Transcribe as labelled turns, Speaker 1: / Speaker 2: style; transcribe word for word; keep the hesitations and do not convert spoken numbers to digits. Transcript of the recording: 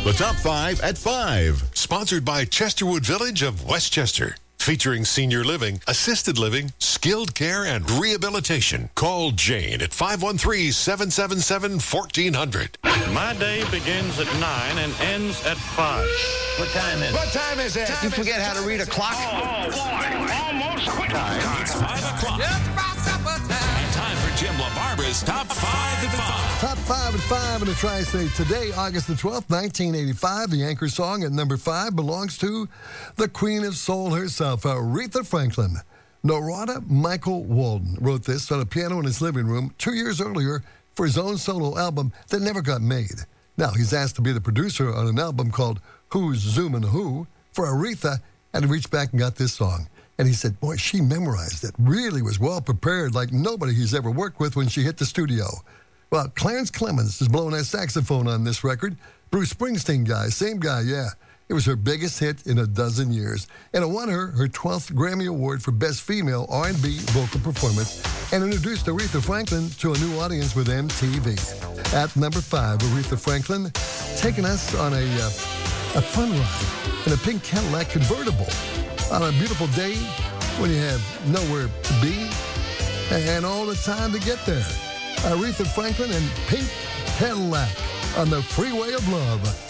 Speaker 1: The top five at five.
Speaker 2: Sponsored by Chesterwood Village of Westchester. Featuring senior living, assisted living, skilled care, and rehabilitation. Call Jane at five one three, seven seven seven, one four zero zero.
Speaker 3: My day begins at nine and ends at five.
Speaker 4: What time is it?
Speaker 5: What time is it?
Speaker 4: Time you forget how to read a clock?
Speaker 3: Oh, boy. Almost quick time.
Speaker 6: It's five o'clock. And time for Jim LaBarbera's Top five at five.
Speaker 7: Top five at five in the Tri-State today, August the twelfth, nineteen eighty-five. The anchor song at number five belongs to the Queen of Soul herself, Aretha Franklin. Narada Michael Walden wrote this on a piano in his living room two years earlier for his own solo album that never got made. Now, he's asked to be the producer on an album called Who's Zoomin' Who for Aretha, and he reached back and got this song. And he said, boy, she memorized it, really was well prepared like nobody he's ever worked with when she hit the studio. Well, Clarence Clemens is blowing that saxophone on this record. Bruce Springsteen guy, same guy, yeah. It was her biggest hit in a dozen years. And it won her her twelfth Grammy Award for Best Female R and B Vocal Performance and introduced Aretha Franklin to a new audience with M T V. At number five, Aretha Franklin taking us on a, uh, a fun ride in a pink Cadillac convertible on a beautiful day when you have nowhere to be and all the time to get there. Aretha Franklin and Pink Cadillac on the Freeway of Love.